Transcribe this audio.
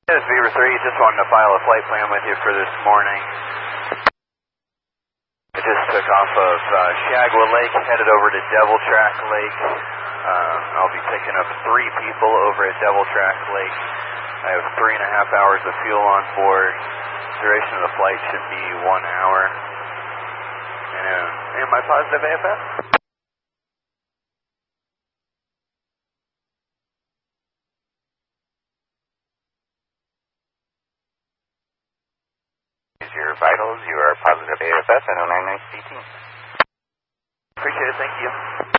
This is Beaver 3, just wanted to file a flight plan with you for this morning. I just took off of Shagwa Lake, headed over to Devil Track Lake. I'll be picking up 3 people over at Devil Track Lake. I have 3.5 hours of fuel on board. Duration of the flight should be 1 hour. And am I positive AFS? Your vitals, you are positive AFS and 099 CT. Appreciate it, thank you.